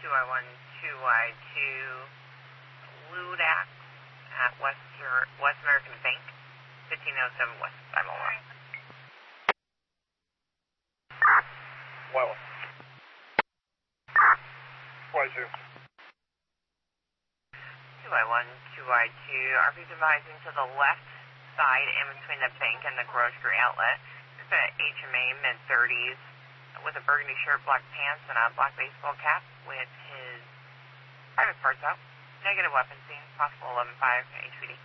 2I1, 2I2, Ludax at West American Bank, 1507 West Imola. Well. Y2. 2I1, 2I2, RP's advising to the left side in between the bank and the grocery outlet. There's a HMA mid-30s with a burgundy shirt, black pants, and a black baseball cap with his private parts out. Negative weapon scene, possible 11-5 HPD.